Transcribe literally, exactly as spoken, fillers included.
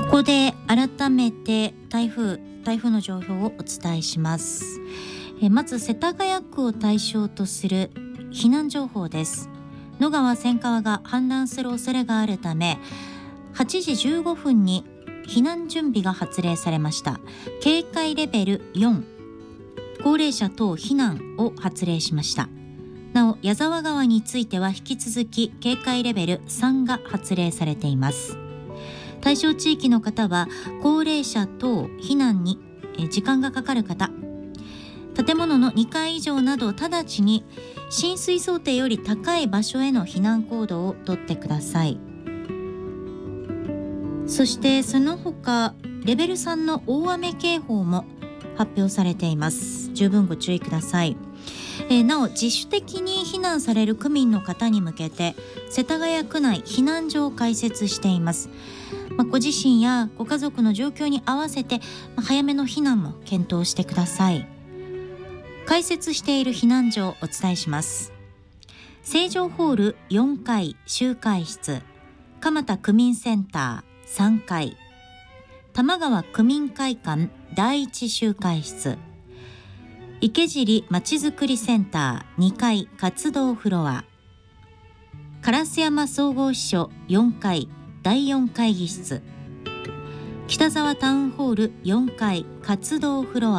こで改めて台風台風の情報をお伝えします。えまず世田谷区を対象とする避難情報です。野川千川が氾濫する恐れがあるため、はちじじゅうごふんに避難準備が発令されました。警戒レベルよん、高齢者等避難を発令しました。なお矢沢川については引き続き警戒レベルさんが発令されています。対象地域の方は高齢者等避難に時間がかかる方、建物のにかい以上など直ちに浸水想定より高い場所への避難行動をとってください。そしてその他レベルさんの大雨警報も発表されています。十分ご注意ください。えー、なお自主的に避難される区民の方に向けて世田谷区内避難所を開設しています。まあ、ご自身やご家族の状況に合わせて、まあ、早めの避難も検討してください。開設している避難所をお伝えします。成城ホールよんかい集会室、蒲田区民センターさんかい、玉川区民会館だいいち集会室、池尻まちづくりセンターにかい活動フロア、烏山総合支所よんかいだいよん会議室、北沢タウンホールよんかい活動フロア